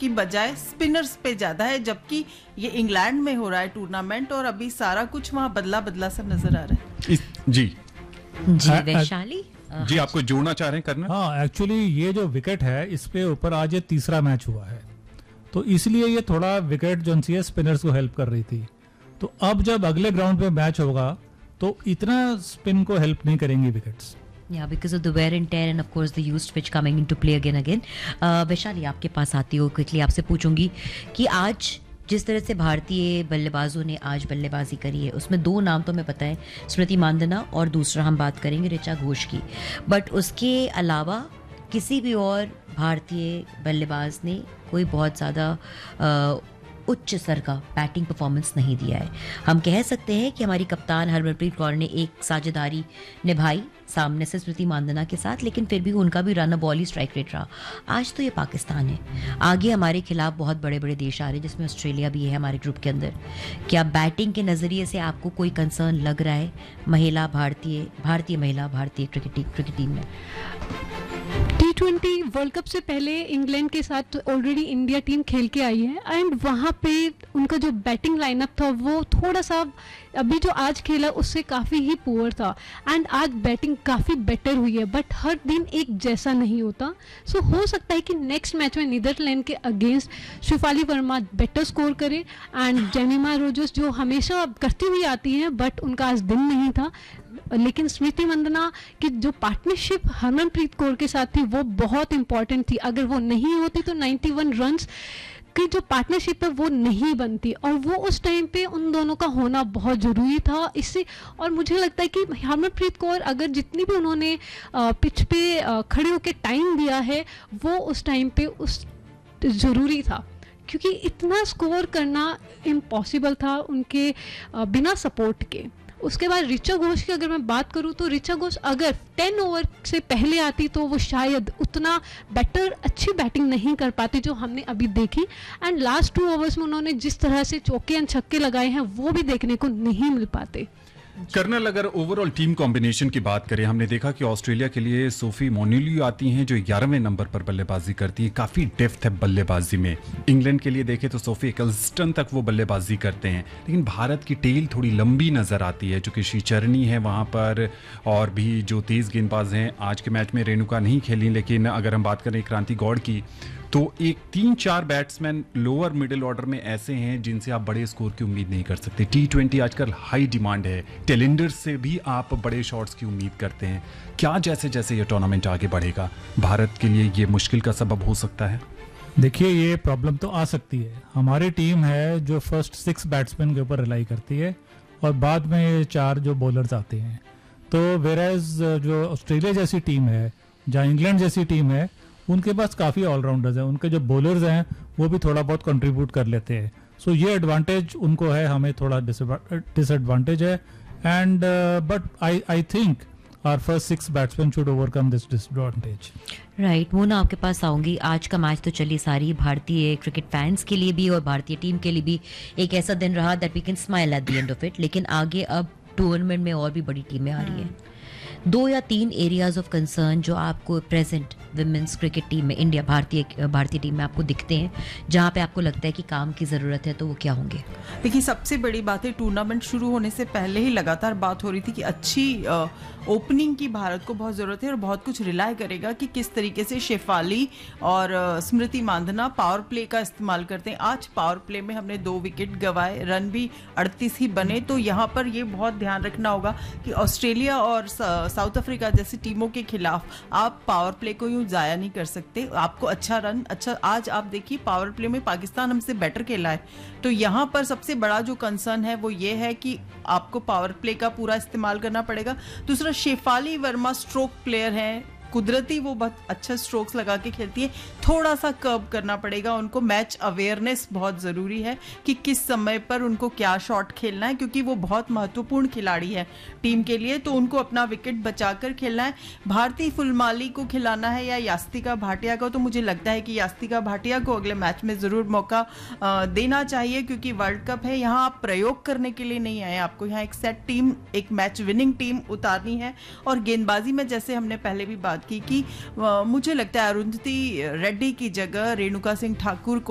की बजाय स्पिनर्स पे ज्यादा है, जबकि ये इंग्लैंड में हो रहा है टूर्नामेंट और अभी सारा कुछ वहाँ बदला बदला सा नजर आ रहा है। जी वैशाली जी, आपको जोड़ना चाह रहे हैं करना? हाँ, एक्चुअली ये जो विकेट है इसके ऊपर आज ये तीसरा मैच हुआ है, तो इसलिए ये थोड़ा विकेट जो है स्पिनर्स को हेल्प कर रही थी। तो अब जब अगले ग्राउंड पे मैच होगा तो इतना स्पिन को हेल्प नहीं करेंगी wickets. Yeah, because of the wear and tear and of course the used pitch coming into play again. Vaishali आपके पास आती हो, क्विकली आपसे पूछूंगी कि आज जिस तरह से भारतीय बल्लेबाजों ने आज बल्लेबाजी करी है उसमें दो नाम तो हमें पता है, स्मृति मांदना और दूसरा हम बात करेंगे ऋचा घोष की, बट उसके अलावा किसी भी और भारतीय बल्लेबाज ने कोई बहुत ज़्यादा उच्च स्तर का बैटिंग परफॉर्मेंस नहीं दिया है। हम कह सकते हैं कि हमारी कप्तान हरमनप्रीत कौर ने एक साझेदारी निभाई सामने से स्मृति मांदना के साथ, लेकिन फिर भी उनका भी रन बॉल ही स्ट्राइक रेट रहा। आज तो ये पाकिस्तान है, आगे हमारे खिलाफ बहुत बड़े बड़े देश आ रहे हैं जिसमें ऑस्ट्रेलिया भी है हमारे ग्रुप के अंदर। क्या बैटिंग के नज़रिए से आपको कोई कंसर्न लग रहा है भारतीय क्रिकेट टीम में? T20 वर्ल्ड कप से पहले इंग्लैंड के साथ ऑलरेडी इंडिया टीम खेल के आई है एंड वहाँ पे उनका जो बैटिंग लाइनअप था वो थोड़ा सा अभी जो आज खेला उससे काफ़ी ही पुअर था एंड आज बैटिंग काफ़ी बेटर हुई है, बट हर दिन एक जैसा नहीं होता। सो हो सकता है कि नेक्स्ट मैच में नीदरलैंड के against Shifali Verma better score करे एंड जेमिमा रोजर्स जो हमेशा करती हुई आती हैं बट उनका आज दिन नहीं था। लेकिन स्मृति मंदना की जो पार्टनरशिप हरमनप्रीत कौर के साथ थी वो बहुत इंपॉर्टेंट थी, अगर वो नहीं होती तो 91 रन्स की जो पार्टनरशिप है वो नहीं बनती और वो उस टाइम पे उन दोनों का होना बहुत ज़रूरी था इससे। और मुझे लगता है कि हरमनप्रीत कौर अगर जितनी भी उन्होंने पिच पे खड़े होकर टाइम दिया है वो उस टाइम पे उस ज़रूरी था, क्योंकि इतना स्कोर करना इम्पॉसिबल था उनके बिना सपोर्ट के। उसके बाद ऋचा घोष की अगर मैं बात करूं तो ऋचा घोष अगर 10 ओवर से पहले आती तो वो शायद उतना बेटर अच्छी बैटिंग नहीं कर पाती जो हमने अभी देखी एंड लास्ट 2 ओवर्स में उन्होंने जिस तरह से चौके एंड छक्के लगाए हैं वो भी देखने को नहीं मिल पाते। कर्नल, अगर ओवरऑल टीम कॉम्बिनेशन की बात करें, हमने देखा कि ऑस्ट्रेलिया के लिए सोफी मोनिलियो आती हैं जो 11वें नंबर पर बल्लेबाजी करती है, काफ़ी डेप्थ है बल्लेबाजी में। इंग्लैंड के लिए देखें तो सोफी एकल्स्टन तक वो बल्लेबाजी करते हैं, लेकिन भारत की टेल थोड़ी लंबी नज़र आती है, जो कि श्रीचरणी है वहाँ पर और भी जो तेज़ गेंदबाज हैं। आज के मैच में रेणुका नहीं खेली, लेकिन अगर हम बात करें क्रांति गौड़ की तो एक 3-4 बैट्समैन लोअर मिडिल ऑर्डर में ऐसे हैं जिनसे आप बड़े स्कोर की उम्मीद नहीं कर सकते। T20 आजकल हाई डिमांड है, टेलेंडर से भी आप बड़े शॉट्स की उम्मीद करते हैं। क्या जैसे जैसे ये टूर्नामेंट आगे बढ़ेगा भारत के लिए ये मुश्किल का सबब हो सकता है? देखिए, ये प्रॉब्लम तो आ सकती है। हमारी टीम है जो फर्स्ट 6 बैट्समैन के ऊपर रिलाई करती है और बाद में 4 जो बॉलर्स आते हैं। तो वेराज जो ऑस्ट्रेलिया जैसी टीम है, जहाँ इंग्लैंड जैसी टीम है, उनके पास काफ़ी ऑलराउंडर्स हैं, उनके जो बॉलर्स हैं वो भी थोड़ा बहुत कंट्रीब्यूट कर लेते हैं। सो ये एडवांटेज उनको है, हमें थोड़ा डिसएडवांटेज है and but I think our first 6 batsman should overcome this disadvantage. Right, Mona आपके पास आऊंगी। आज का मैच तो चली सारी भारतीय क्रिकेट फैंस के लिए भी और भारतीय टीम के लिए भी एक ऐसा दिन रहा that we can smile at the end of it, लेकिन आगे अब टूर्नामेंट में और भी बड़ी टीमें आ रही हैं। 2 या 3 एरियाज ऑफ कंसर्न जो आपको प्रेजेंट विमेंस क्रिकेट टीम में इंडिया भारतीय टीम में आपको दिखते हैं, जहां पे आपको लगता है कि काम की ज़रूरत है, तो वो क्या होंगे? देखिए, सबसे बड़ी बात है टूर्नामेंट शुरू होने से पहले ही लगातार बात हो रही थी कि अच्छी ओपनिंग की भारत को बहुत ज़रूरत है और बहुत कुछ रिलाई करेगा कि किस तरीके से शेफाली और स्मृति मांदना पावर प्ले का इस्तेमाल करते हैं। आज पावर प्ले में हमने 2 विकेट गंवाए, रन भी 38 ही बने, तो यहाँ पर ये बहुत ध्यान रखना होगा कि ऑस्ट्रेलिया और साउथ अफ्रीका जैसी टीमों के खिलाफ आप पावर प्ले को यूँ ज़ाया नहीं कर सकते। आपको अच्छा आज आप देखिए पावर प्ले में पाकिस्तान हमसे बेटर खेला है, तो यहाँ पर सबसे बड़ा जो कंसर्न है वो ये है कि आपको पावर प्ले का पूरा इस्तेमाल करना पड़ेगा। दूसरा, शेफाली वर्मा स्ट्रोक प्लेयर हैं, कुदरती वो बहुत अच्छा स्ट्रोक्स लगा के खेलती है, थोड़ा सा कर्व करना पड़ेगा उनको। मैच अवेयरनेस बहुत ज़रूरी है कि किस समय पर उनको क्या शॉट खेलना है, क्योंकि वो बहुत महत्वपूर्ण खिलाड़ी है टीम के लिए, तो उनको अपना विकेट बचाकर खेलना है। भारती फुलमाली को खिलाना है या यास्तिका भाटिया को, तो मुझे लगता है कि यास्तिका भाटिया को अगले मैच में ज़रूर मौका देना चाहिए, क्योंकि वर्ल्ड कप है, यहाँ आप प्रयोग करने के लिए नहीं आए, आपको यहाँ एक सेट टीम, एक मैच विनिंग टीम उतारनी है। और गेंदबाजी में जैसे हमने पहले भी बात की कि मुझे लगता है अरुंधति रेड्डी की जगह रेणुका सिंह ठाकुर को